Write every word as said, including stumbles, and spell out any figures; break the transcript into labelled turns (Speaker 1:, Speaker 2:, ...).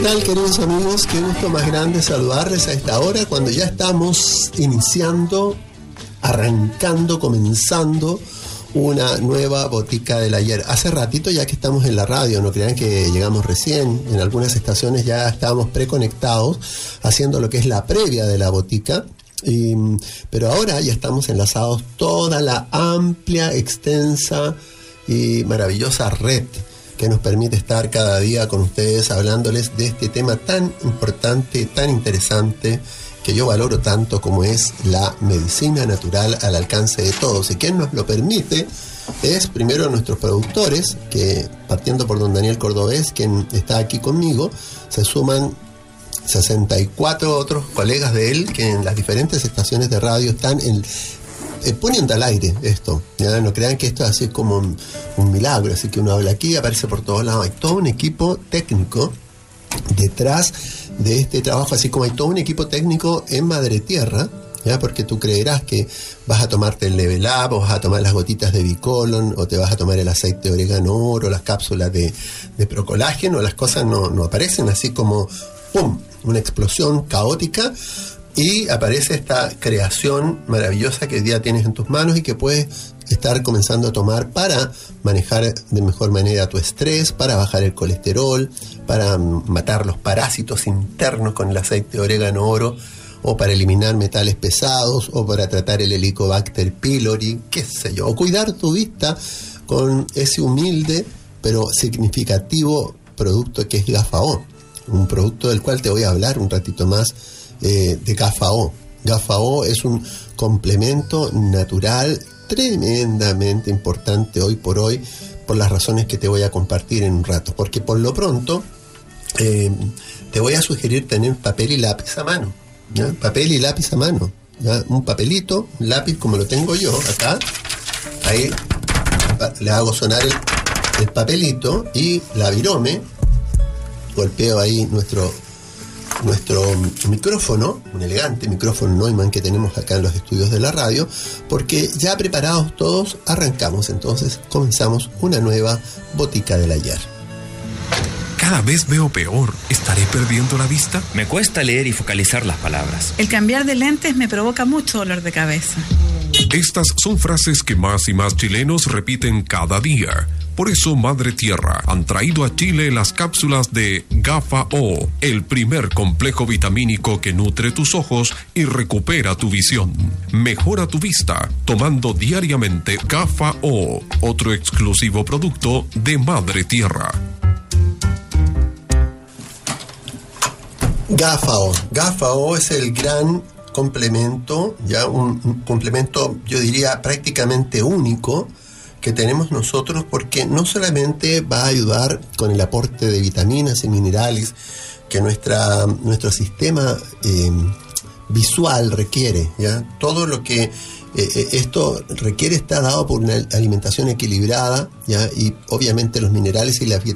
Speaker 1: tal, queridos amigos? Qué gusto más grande saludarles a esta hora cuando ya estamos iniciando, arrancando, comenzando una nueva botica del ayer. Hace ratito ya que estamos en la radio, no crean que llegamos recién, en algunas estaciones ya estábamos preconectados haciendo lo que es la previa de la botica, y, pero ahora ya estamos enlazados toda la amplia, extensa y maravillosa red que nos permite estar cada día con ustedes hablándoles de este tema tan importante, tan interesante, que yo valoro tanto como es la medicina natural al alcance de todos. Y quien nos lo permite es primero nuestros productores, que partiendo por don Daniel Cordobés, quien está aquí conmigo, se suman sesenta y cuatro otros colegas de él que en las diferentes estaciones de radio están en... Eh, poniendo al aire esto, ¿ya? No crean que esto es así como un, un milagro, así que uno habla aquí, aparece por todos lados. Hay todo un equipo técnico detrás de este trabajo, así como hay todo un equipo técnico en Madre Tierra, ¿ya? Porque tú creerás que vas a tomarte el Level Up, o vas a tomar las gotitas de Bicolon, o te vas a tomar el aceite de orégano oro, las cápsulas de, de procolágeno. Las cosas no, no aparecen así como ¡pum!, una explosión caótica. Y aparece esta creación maravillosa que hoy día tienes en tus manos y que puedes estar comenzando a tomar para manejar de mejor manera tu estrés, para bajar el colesterol, para matar los parásitos internos con el aceite de orégano oro, o para eliminar metales pesados, o para tratar el Helicobacter pylori, qué sé yo, o cuidar tu vista con ese humilde pero significativo producto que es GAFA-O, un producto del cual te voy a hablar un ratito más. Eh, de GAFA-O. GAFA-O es un complemento natural tremendamente importante hoy por hoy, por las razones que te voy a compartir en un rato, porque por lo pronto eh, te voy a sugerir tener papel y lápiz a mano, ¿ya? Papel y lápiz a mano, ¿ya? Un papelito, un lápiz como lo tengo yo acá, ahí le hago sonar el, el papelito y la virome, golpeo ahí nuestro nuestro micrófono, un elegante micrófono Neumann que tenemos acá en los estudios de la radio, porque ya preparados todos, arrancamos. Entonces comenzamos una nueva botica del ayer.
Speaker 2: Cada vez veo peor. ¿Estaré perdiendo la vista?
Speaker 3: Me cuesta leer y focalizar las palabras.
Speaker 4: El cambiar de lentes me provoca mucho dolor de cabeza.
Speaker 2: Estas son frases que más y más chilenos repiten cada día. Por eso Madre Tierra han traído a Chile las cápsulas de GAFA-O, el primer complejo vitamínico que nutre tus ojos y recupera tu visión. Mejora tu vista tomando diariamente GAFA-O, otro exclusivo producto de Madre Tierra.
Speaker 1: GAFA-O. GAFA-O es el gran complemento, ya un, un complemento, yo diría, prácticamente único que tenemos nosotros, porque no solamente va a ayudar con el aporte de vitaminas y minerales que nuestra, nuestro sistema eh, visual requiere, ¿ya? Todo lo que eh, esto requiere está dado por una alimentación equilibrada, ¿ya? Y obviamente los minerales y las vitaminas